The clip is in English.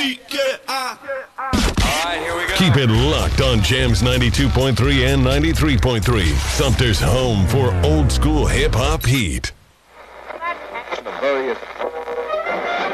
C-K-I. All right, here we go. Keep it locked on Jams 92.3 and 93.3. Sumter's home for old school hip hop heat.